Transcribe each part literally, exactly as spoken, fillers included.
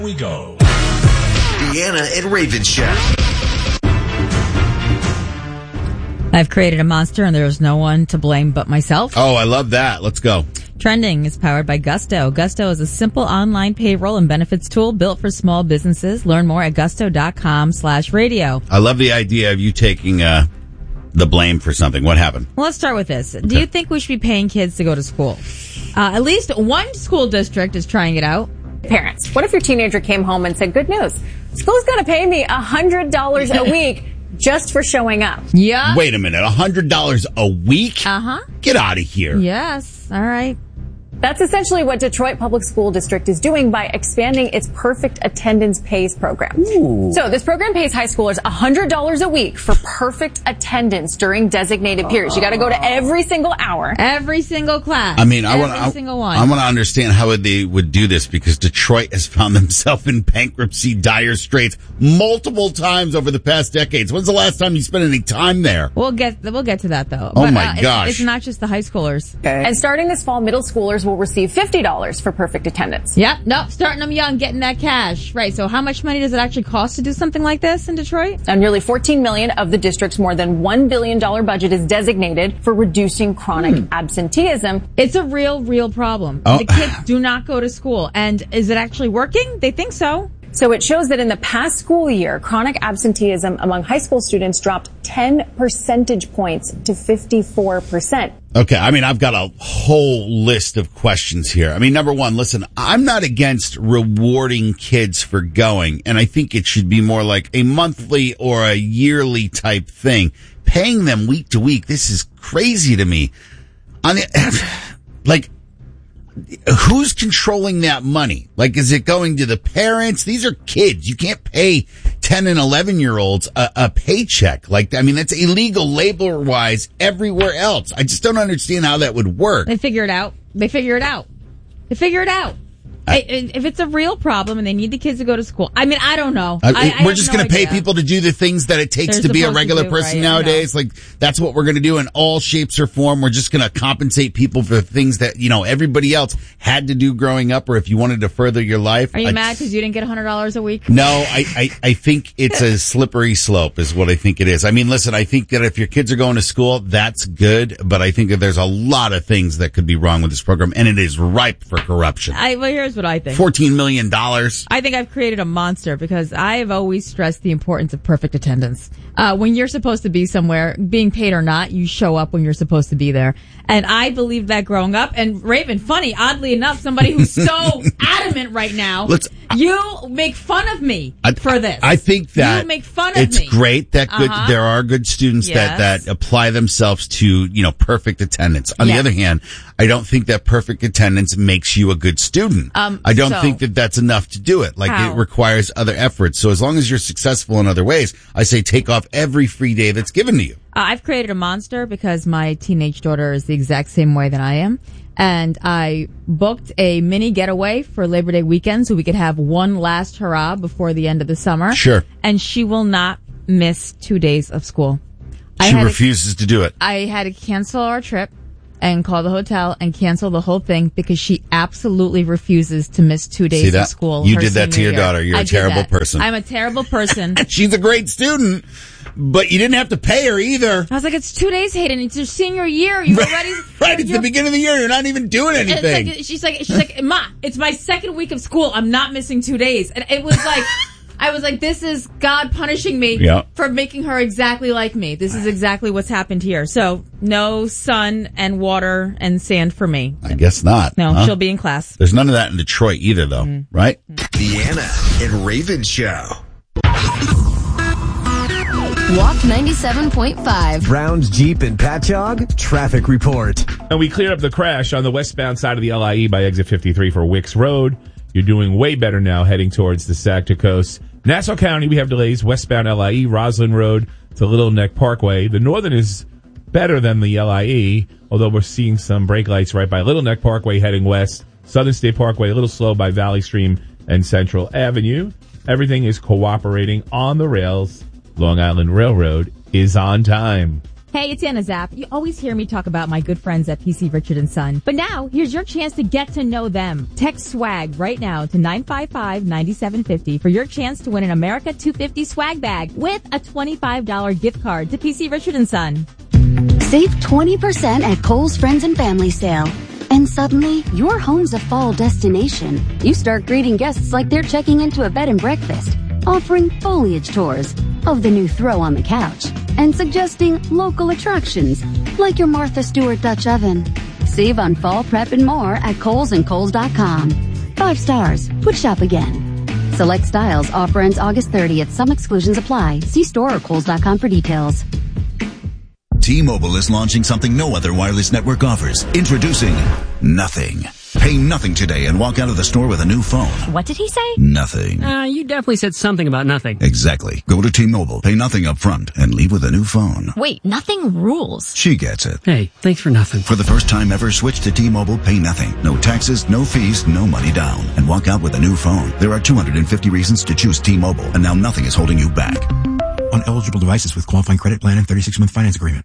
We go. Deanna and Raven Show. I've created a monster and there's no one to blame but myself. Oh, I love that. Let's go. Trending is powered by Gusto. Gusto is a simple online payroll and benefits tool built for small businesses. Learn more at gusto.com slash radio. I love the idea of you taking uh, the blame for something. What happened? Well, let's start with this. Okay. Do you think we should be paying kids to go to school? Uh, at least one school district is trying it out. Parents, what if your teenager came home and said, good news, school's going to pay me one hundred dollars a week just for showing up? Yeah. Wait a minute. one hundred dollars a week? Uh-huh. Get out of here. Yes. All right. That's essentially what Detroit Public School District is doing by expanding its Perfect Attendance Pays program. Ooh. So this program pays high schoolers one hundred dollars a week for perfect attendance during designated periods. You got to go to every single hour. Every single class. I mean, I every want I, single one. I want to understand how they would do this because Detroit has found themselves in bankruptcy dire straits multiple times over the past decades. When's the last time you spent any time there? We'll get we'll get to that though. Oh but, my uh, it's, gosh. It's not just the high schoolers. Okay. And starting this fall, middle schoolers will receive fifty dollars for perfect attendance. Yep. Nope. Starting them young, getting that cash. Right. So how much money does it actually cost to do something like this in Detroit? And nearly fourteen million dollars of the district's more than one billion dollars budget is designated for reducing chronic hmm. absenteeism. It's a real, real problem. Oh. The kids do not go to school. And is it actually working? They think so. So it shows that in the past school year, chronic absenteeism among high school students dropped ten percentage points to fifty-four percent. Okay, I mean, I've got a whole list of questions here. I mean, number one, listen, I'm not against rewarding kids for going, and I think it should be more like a monthly or a yearly type thing. Paying them week to week, this is crazy to me. On the, like, who's controlling that money? Like, is it going to the parents? These are kids. You can't pay ten and eleven year olds a, a paycheck. Like, I mean, that's illegal labor wise everywhere else. I just don't understand how that would work. They figure it out. They figure it out. They figure it out. I, if it's a real problem and they need the kids to go to school, I mean, I don't know. Uh, I, I we're just no going to pay idea. people to do the things that it takes They're to be a supposed regular to do, person right, nowadays. Like, that's what we're going to do in all shapes or form. We're just going to compensate people for things that, you know, everybody else had to do growing up, or if you wanted to further your life. Are you I, mad because you didn't get one hundred dollars a week? No, I, I, I think it's a slippery slope is what I think it is. I mean, listen, I think that if your kids are going to school, that's good, but I think that there's a lot of things that could be wrong with this program, and it is ripe for corruption. I, well, here's what I think. fourteen million dollars. I think I've created a monster because I have always stressed the importance of perfect attendance. Uh, when you're supposed to be somewhere, being paid or not, you show up when you're supposed to be there. And I believed that growing up. And Raven, funny, oddly enough, somebody who's so adamant right now, Let's, you make fun of me I, for this. I think that you make fun of it's me. great that good, uh-huh. there are good students Yes. that, that apply themselves to, you know, perfect attendance. On Yes. the other hand, I don't think that perfect attendance makes you a good student. Um, I don't so, think that that's enough to do it. Like, how? it requires other efforts. So as long as you're successful in other ways, I say take off every free day that's given to you. Uh, I've created a monster because my teenage daughter is the exact same way that I am. And I booked a mini getaway for Labor Day weekend so we could have one last hurrah before the end of the summer. Sure. And she will not miss two days of school. I She had refuses to, to do it. I had to cancel our trip and call the hotel and cancel the whole thing because she absolutely refuses to miss two days See that? of school. You her did that to senior your year. daughter. You're I a did terrible that. person. I'm a terrible person. She's a great student, but you didn't have to pay her either. I was like, it's two days, Hayden. It's your senior year. You already Right, it's the beginning of the year. You're not even doing It's anything. like, she's like, she's like, Ma, it's my second week of school. I'm not missing two days. And it was like, I was like, this is God punishing me Yeah. for making her exactly like me. This is exactly what's happened here. So no sun and water and sand for me. I guess not. No, huh? she'll be in class. There's none of that in Detroit either, though, Mm. right? Deanna and Raven Show. Walk ninety-seven point five. Browns Jeep and Patchogue traffic report. And we cleared up the crash on the westbound side of the L I E by exit fifty-three for Wicks Road. You're doing way better now heading towards the Sac to Coast. Nassau County, we have delays westbound L I E, Roslyn Road to Little Neck Parkway. The northern is better than the L I E, although we're seeing some brake lights right by Little Neck Parkway heading west. Southern State Parkway a little slow by Valley Stream and Central Avenue. Everything is cooperating on the rails. Long Island Railroad is on time. Hey, it's Anna Zapp. You always hear me talk about my good friends at P C Richard and Son. But now, here's your chance to get to know them. Text SWAG right now to nine five five, nine seven five zero for your chance to win an America two fifty swag bag with a twenty-five dollars gift card to P C Richard and Son. Save twenty percent at Kohl's Friends and Family Sale. And suddenly, your home's a fall destination. You start greeting guests like they're checking into a bed and breakfast, offering foliage tours of the new throw on the couch, and suggesting local attractions like your Martha Stewart Dutch oven. Save on fall prep and more at Kohl's and Kohl's dot com. Five stars. Would shop again. Select styles. Offer ends August thirtieth. Some exclusions apply. See store or Kohl's dot com for details. T-Mobile is launching something no other wireless network offers. Introducing Nothing. Pay nothing today and walk out of the store with a new phone. What did he say? Nothing. Uh, you definitely said something about nothing. Exactly. Go to T-Mobile, pay nothing up front, and leave with a new phone. Wait, nothing rules. She gets it. Hey, thanks for nothing. For the first time ever, switch to T-Mobile, pay nothing. No taxes, no fees, no money down. And walk out with a new phone. There are two hundred fifty reasons to choose T-Mobile, and now nothing is holding you back. On eligible devices with qualifying credit plan and thirty-six month finance agreement.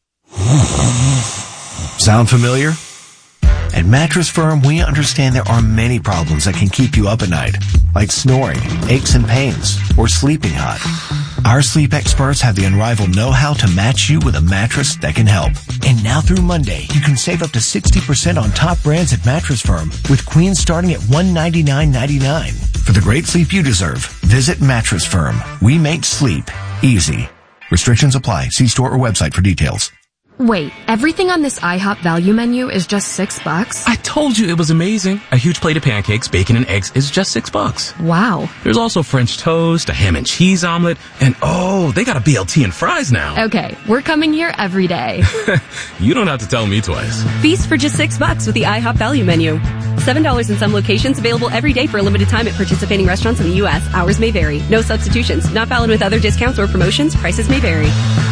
Sound familiar? At Mattress Firm, we understand there are many problems that can keep you up at night, like snoring, aches and pains, or sleeping hot. Our sleep experts have the unrivaled know-how to match you with a mattress that can help. And now through Monday, you can save up to sixty percent on top brands at Mattress Firm, with queens starting at one hundred ninety-nine ninety-nine. For the great sleep you deserve, visit Mattress Firm. We make sleep easy. Restrictions apply. See store or website for details. Wait, everything on this IHOP value menu is just six bucks? I told you it was amazing. A huge plate of pancakes, bacon, and eggs is just six bucks. Wow. There's also French toast, a ham and cheese omelet, and oh, they got a B L T and fries now. Okay, we're coming here every day. You don't have to tell me twice. Feast for just six bucks with the IHOP value menu. Seven dollars in some locations, available every day for a limited time at participating restaurants in the U S. Hours may vary. No substitutions. Not valid with other discounts or promotions. Prices may vary.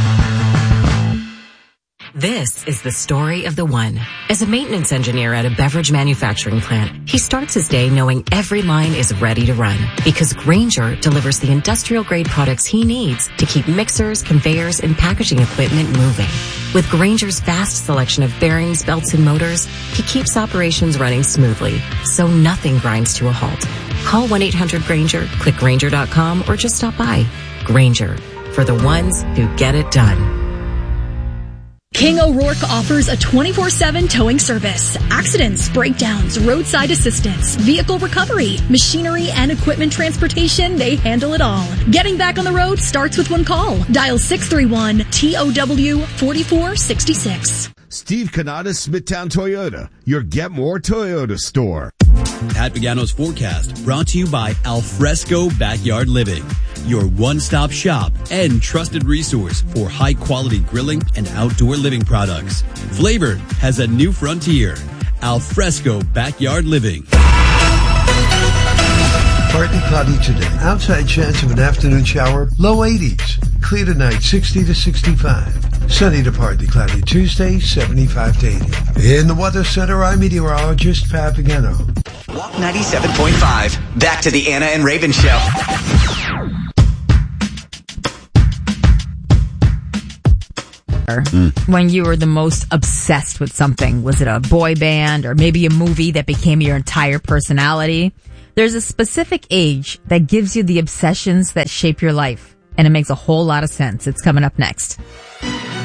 This is the story of the one. As a maintenance engineer at a beverage manufacturing plant, he starts his day knowing every line is ready to run because Grainger delivers the industrial-grade products he needs to keep mixers, conveyors, and packaging equipment moving. With Grainger's vast selection of bearings, belts, and motors, he keeps operations running smoothly, so nothing grinds to a halt. Call one eight hundred Grainger, click Grainger dot com, or just stop by. Grainger, for the ones who get it done. King O'Rourke offers a twenty-four seven towing service, accidents, breakdowns, roadside assistance, vehicle recovery, machinery and equipment transportation. They handle it all. Getting back on the road starts with one call. Dial six three one T O W four four six six. Steve Canada's Smithtown Toyota, your Get More Toyota store. Pat Pagano's forecast brought to you by Alfresco Backyard Living, your one-stop shop and trusted resource for high-quality grilling and outdoor living products. Flavor has a new frontier. Alfresco Backyard Living. Partly cloudy today. Outside chance of an afternoon shower. Low eighties. Clear tonight, sixty to sixty-five. Sunny to partly cloudy Tuesday, seventy-five to eighty. In the Weather Center, I'm meteorologist Pat Pagano. Walk ninety-seven point five. Back to the Anna and Raven Show. When you were the most obsessed with something? Was it a boy band or maybe a movie that became your entire personality? There's a specific age that gives you the obsessions that shape your life, and it makes a whole lot of sense. It's coming up next.